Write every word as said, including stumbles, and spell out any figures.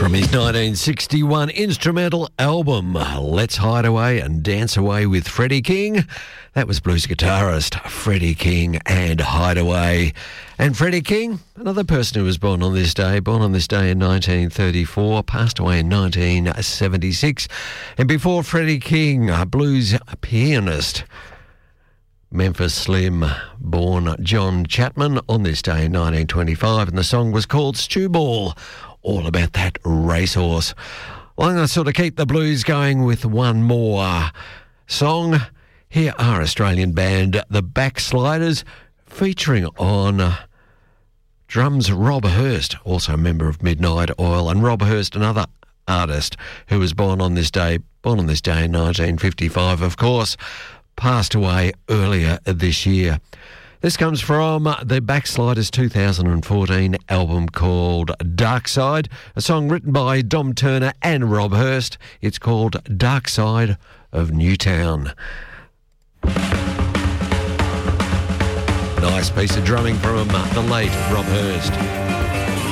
From his nineteen sixty-one instrumental album, Let's Hide Away and Dance Away with Freddie King. That was blues guitarist Freddie King and Hideaway. And Freddie King, another person who was born on this day, born on this day in nineteen thirty-four, passed away in nineteen seventy-six. And before Freddie King, a blues pianist, Memphis Slim, born John Chapman on this day in nineteen twenty-five, and the song was called Stew Ball, all about that racehorse. Well, I'm going to sort of keep the blues going with one more song. Here are Australian band The Backsliders, featuring on uh, drums Rob Hurst, also a member of Midnight Oil, and Rob Hurst, another artist who was born on this day, born on this day in nineteen fifty-five, of course, passed away earlier this year. This comes from the Backsliders' two thousand fourteen album called Dark Side, a song written by Dom Turner and Rob Hurst. It's called Dark Side of Newtown. Nice piece of drumming from the late Rob Hurst.